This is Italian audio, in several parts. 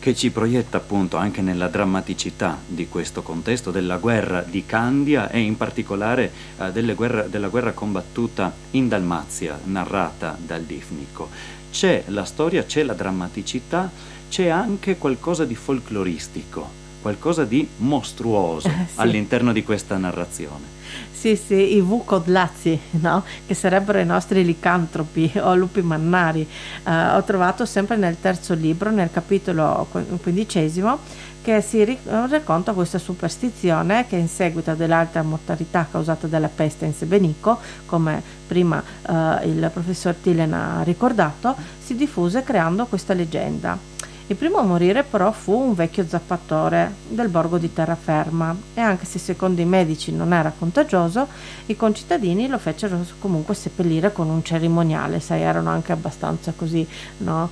che ci proietta appunto anche nella drammaticità di questo contesto della guerra di Candia e in particolare della guerra combattuta in Dalmazia, narrata dal Difnico. C'è la storia, c'è la drammaticità, c'è anche qualcosa di folcloristico, qualcosa di mostruoso Sì. all'interno di questa narrazione. Sì, i vukodlazi, no? Che sarebbero i nostri licantropi o lupi mannari. Ho trovato sempre nel terzo libro, nel capitolo 15, che si racconta questa superstizione che in seguito dell'alta mortalità causata dalla peste in Sebenico, come prima il professor Tillen ha ricordato, si diffuse creando questa leggenda. Il primo a morire però fu un vecchio zappatore del borgo di Terraferma e anche se secondo i medici non era contagioso, i concittadini lo fecero comunque seppellire con un cerimoniale, sai, erano anche abbastanza così, no?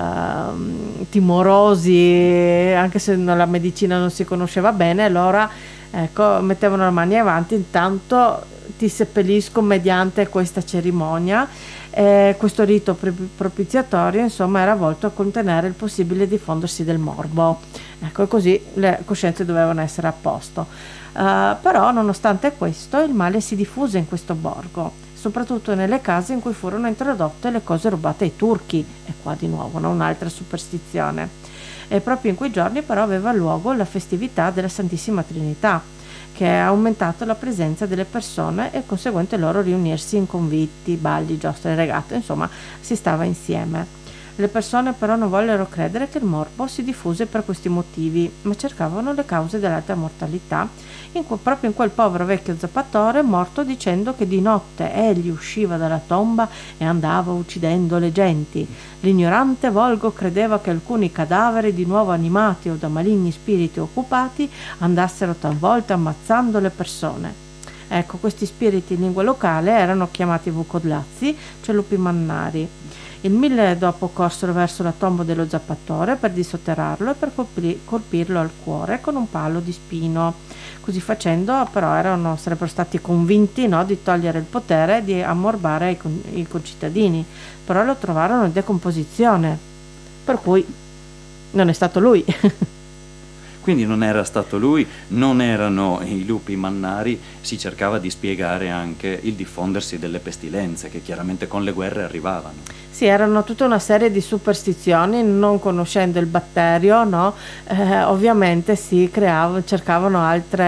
Timorosi, anche se la medicina non si conosceva bene, allora ecco, mettevano le mani avanti, intanto ti seppellisco mediante questa cerimonia. Questo rito propiziatorio insomma era volto a contenere il possibile diffondersi del morbo, ecco, e così le coscienze dovevano essere a posto. Però nonostante questo il male si diffuse in questo borgo, soprattutto nelle case in cui furono introdotte le cose rubate ai turchi, e qua di nuovo un'altra superstizione. E proprio in quei giorni però aveva luogo la festività della Santissima Trinità, che ha aumentato la presenza delle persone e conseguente loro riunirsi in conviti, balli, giostre e regate, insomma si stava insieme. Le persone però non vollero credere che il morbo si diffuse per questi motivi, ma cercavano le cause dell'alta mortalità, proprio in quel povero vecchio zappatore morto dicendo che di notte egli usciva dalla tomba e andava uccidendo le genti. L'ignorante volgo credeva che alcuni cadaveri di nuovo animati o da maligni spiriti occupati andassero talvolta ammazzando le persone. Ecco, questi spiriti in lingua locale erano chiamati vukodlazi, cioè lupi mannari. Il 1000 dopo corsero verso la tomba dello zappatore per dissotterrarlo e per colpirlo al cuore con un palo di spino. Così facendo però sarebbero stati convinti, no, di togliere il potere di ammorbare i concittadini, però lo trovarono in decomposizione, per cui non è stato lui. Quindi non era stato lui, non erano i lupi mannari, si cercava di spiegare anche il diffondersi delle pestilenze che chiaramente con le guerre arrivavano. Sì, erano tutta una serie di superstizioni, non conoscendo il batterio, no? Ovviamente cercavano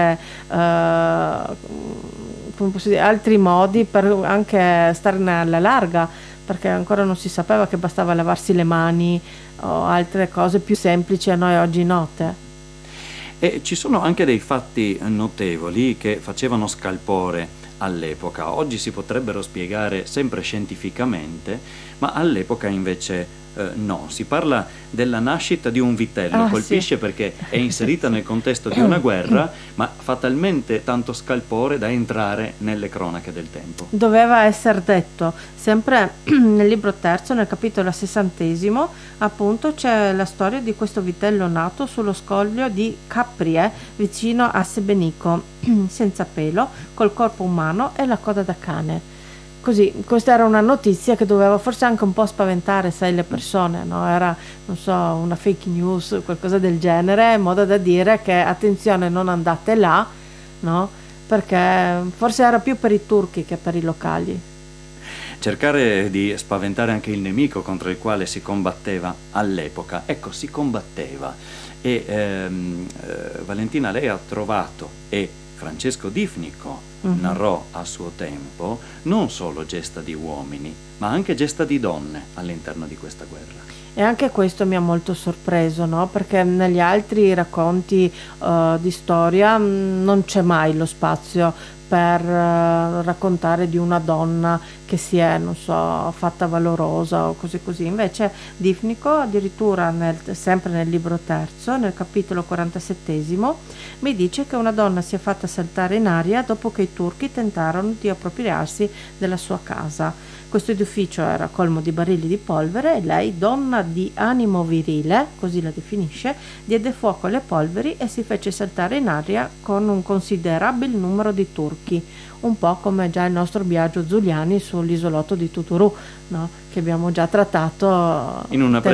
altri modi per anche starne alla larga, perché ancora non si sapeva che bastava lavarsi le mani o altre cose più semplici a noi oggi note. E ci sono anche dei fatti notevoli che facevano scalpore all'epoca. Oggi si potrebbero spiegare sempre scientificamente, ma all'epoca invece no. Si parla della nascita di un vitello, colpisce sì, perché è inserita nel contesto di una guerra, ma fa talmente tanto scalpore da entrare nelle cronache del tempo. Doveva essere detto, sempre nel libro terzo, nel capitolo 60, appunto c'è la storia di questo vitello nato sullo scoglio di Caprie, vicino a Sebenico, senza pelo, col corpo umano e la coda da cane. Così, questa era una notizia che doveva forse anche un po' spaventare, sai, le persone, no? Era, non so, una fake news, qualcosa del genere, in modo da dire che attenzione, non andate là, no? Perché forse era più per i turchi che per i locali. Cercare di spaventare anche il nemico contro il quale si combatteva all'epoca. Ecco, si combatteva e Valentina, lei ha trovato e Francesco Difnico narrò a suo tempo non solo gesta di uomini, ma anche gesta di donne all'interno di questa guerra. E anche questo mi ha molto sorpreso, no? Perché negli altri racconti di storia non c'è mai lo spazio per raccontare di una donna che si è, non so, fatta valorosa o così. Invece Difnico addirittura sempre nel libro terzo, nel capitolo 47, mi dice che una donna si è fatta saltare in aria dopo che i turchi tentarono di appropriarsi della sua casa. Questo edificio era colmo di barili di polvere e lei, donna di animo virile, così la definisce, diede fuoco alle polveri e si fece saltare in aria con un considerabile numero di turchi, un po' come già il nostro Biagio Zuliani sull'isolotto di Tuturù, no? Che abbiamo già trattato in una